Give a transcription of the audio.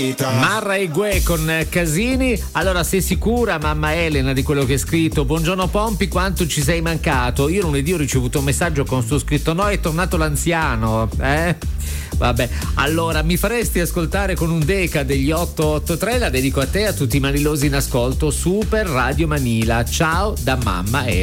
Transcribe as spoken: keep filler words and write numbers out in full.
Marra e Gue con Casini. Allora, sei sicura, mamma Elena, di quello che hai scritto? Buongiorno Pompi, quanto ci sei mancato? Io lunedì ho ricevuto un messaggio con sto scritto: no, è tornato l'anziano, eh? Vabbè, allora mi faresti ascoltare con un deca degli otto otto tre? La dedico a te e a tutti i manilosi in ascolto. Super Radio Manila. Ciao da mamma Elena.